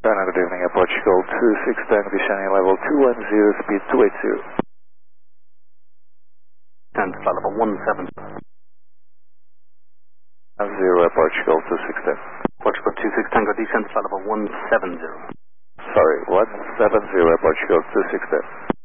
Good evening, Portugal 26 Tango, descending level 210, speed 280. And flight level 17. 0, Portugal 26 Tango. Portugal 26 Tango, descend flight level 170. Sorry, 170, Portugal 26 Tango.